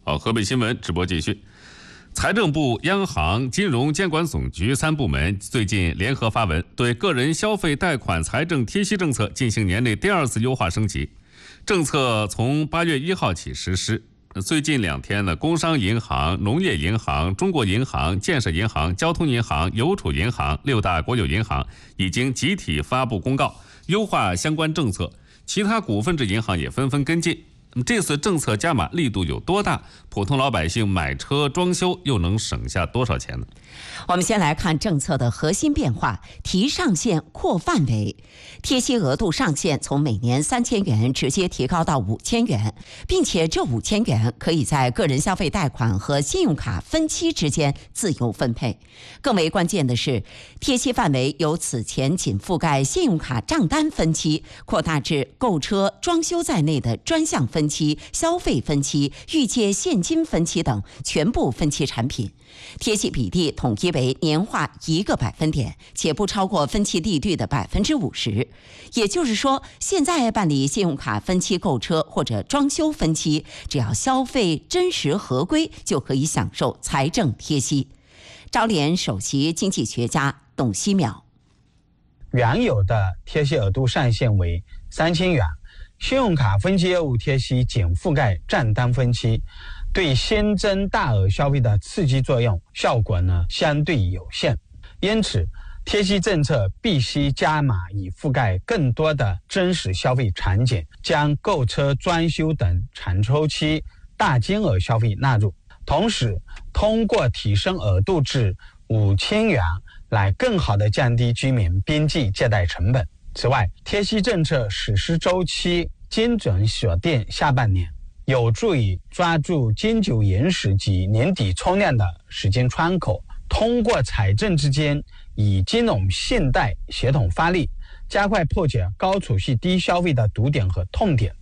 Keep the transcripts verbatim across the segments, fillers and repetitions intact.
好，河北新闻直播继续。财政部、央行、金融监管总局三部门最近联合发文，对个人消费贷款财政贴息政策进行年内第二次优化升级。政策从八月一号起实施。最近两天呢，工商银行、农业银行、中国银行、建设银行、交通银行、邮储银行六大国有银行已经集体发布公告，优化相关政策。其他股份制银行也纷纷跟进。这次政策加码力度有多大？普通老百姓买车装修又能省下多少钱呢？ 我们先来看政策的核心变化，提上限扩范围，贴息额度上限从每年三千元直接提高到五千元，并且这五千元可以在个人消费贷款和信用卡分期之间自由分配。更为关键的是，贴息范围由此前仅覆盖信用卡账单分期，扩大至购车、装修在内的专项分期、消费分期、预借现金分期等全部分期产品。贴息比例统一为年化一个百分点，且不超过分期利率的百分之五十。也就是说，现在办理信用卡分期购车或者装修分期，只要消费真实合规，就可以享受财政贴息。招联首席经济学家董希淼： 原有的贴息额度上限为三千元，信用卡分期业务贴息仅覆盖账单分期，对新增大额消费的刺激作用效果呢相对有限。因此，贴息政策必须加码，以覆盖更多的真实消费场景，将购车、装修等长周期、大金额消费纳入。同时，通过提升额度至五千元，来更好地降低居民边际借贷成本。此外，贴息政策实施周期精准锁定下半年，有助于抓住金九银十及年底冲量的时间窗口，通过财政之间以金融信贷协同发力，加快破解高储蓄低消费的堵点和痛点。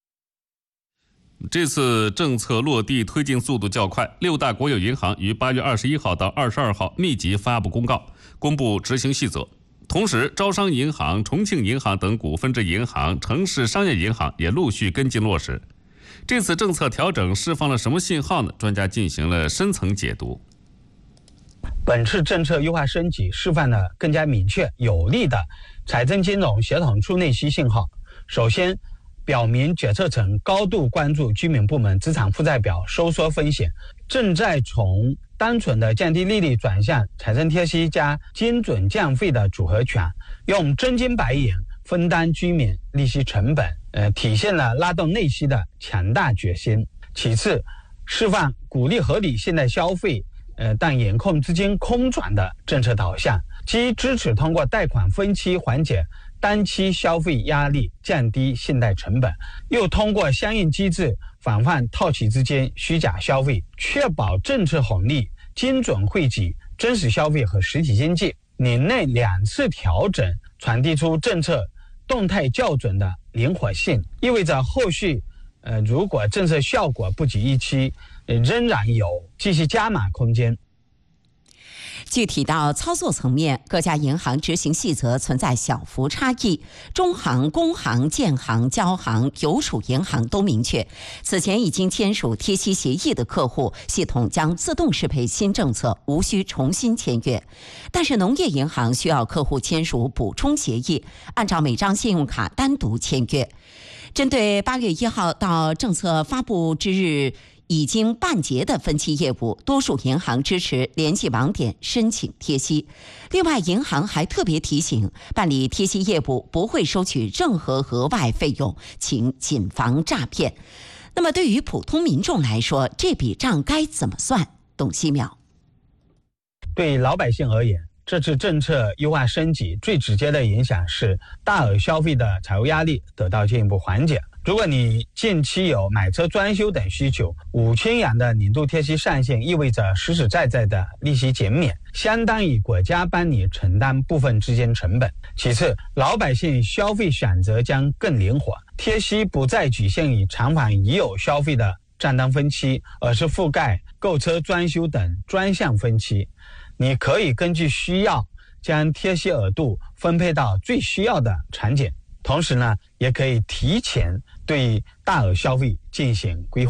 这次政策落地推进速度较快，六大国有银行于八月二十一号到二十二号密集发布公告，公布执行细则。同时，招商银行、重庆银行等股份制银行、城市商业银行也陆续跟进落实。这次政策调整释放了什么信号呢？专家进行了深层解读。 本次政策优化升级释放了更加明确有力的财政金融协同出内需信号。首先，表明决策层高度关注居民部门资产负债表收缩风险，正在从单纯的降低利率转向财政贴息加精准降费的组合拳，用真金白银分担居民利息成本，呃，体现了拉动内需的强大决心。其次，释放鼓励合理现代消费，呃，但严控资金空转的政策导向，既支持通过贷款分期缓解单期消费压力，降低信贷成本，又通过相应机制防范套期资金虚假消费，确保政策红利精准惠及真实消费和实体经济。年内两次调整传递出政策动态校准的灵活性，意味着后续呃，如果政策效果不及预期，呃，仍然有继续加码空间。 具体到操作层面，各家银行执行细则存在小幅差异，中行、工行、建行、交行、邮储银行都明确，此前已经签署贴息协议的客户，系统将自动适配新政策，无需重新签约。但是农业银行需要客户签署补充协议，按照每张信用卡单独签约。针对八月一号到政策发布之日已经办结的分期业务，多数银行支持联系网点申请贴息。另外，银行还特别提醒，办理贴息业务不会收取任何额外费用，请谨防诈骗。那么，对于普通民众来说，这笔账该怎么算？董希淼： 对老百姓而言，这次政策优化升级最直接的影响是大额消费的财务压力得到进一步缓解。如果你近期有买车、装修等需求，五千元的年度贴息上限意味着实实在在的利息减免，相当于国家帮你承担部分资金成本。其次，老百姓消费选择将更灵活，贴息不再局限于偿还已有消费的账单分期，而是覆盖购车、装修等专项分期。你可以根据需要将贴息额度分配到最需要的场景，同时呢，也可以提前对大额消费进行规划。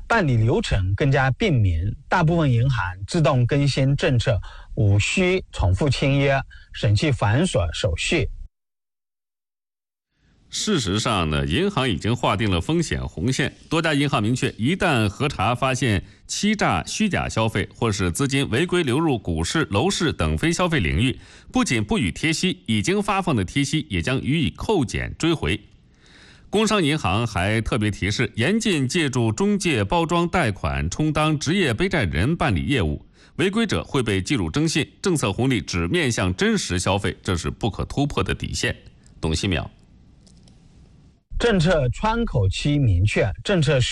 办理流程更加便民，大部分银行自动更新政策，无需重复签约，省去繁琐手续。 事实上呢，银行已经划定了风险红线，多家银行明确，一旦核查发现欺诈、虚假消费，或是资金违规流入股市、楼市等非消费领域，不仅不予贴息，已经发放的贴息也将予以扣减追回。工商银行还特别提示，严禁借助中介包装贷款充当职业背债人办理业务，违规者会被记入征信，政策红利只面向真实消费，这是不可突破的底线。董希淼。 政策窗口期明确，政策